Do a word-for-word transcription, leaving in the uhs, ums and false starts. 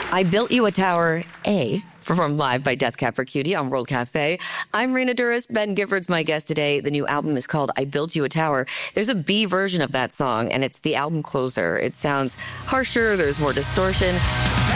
I Built You a Tower, A, performed live by Death Cab for Cutie on World Cafe. I'm Rena Duras. Ben Gifford's my guest today. The new album is called I Built You a Tower. There's a B version of that song, and it's the album closer. It sounds harsher. There's more distortion.